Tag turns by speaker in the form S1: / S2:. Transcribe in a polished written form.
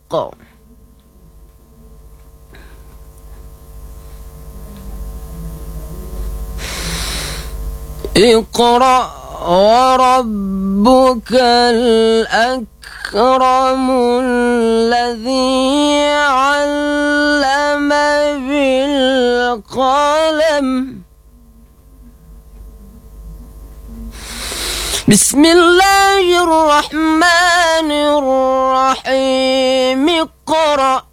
S1: بالحق. اقرأ وربك الأكرم الذي علم بالقلم. بسم الله الرحمن الرحيم. اقرأ